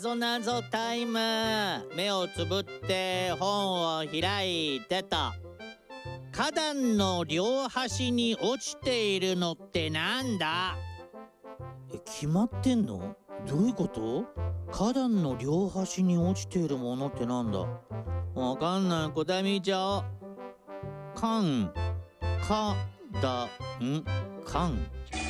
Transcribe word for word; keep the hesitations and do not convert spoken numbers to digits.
ぞなぞタイム。目をつぶって本を開いてと。花壇の両端に落ちているのってなんだ？え、決まってんの？どういうこと？花壇の両端に落ちているものってなんだ？わかんない。答え見ちゃおう。かん、かだん、かん。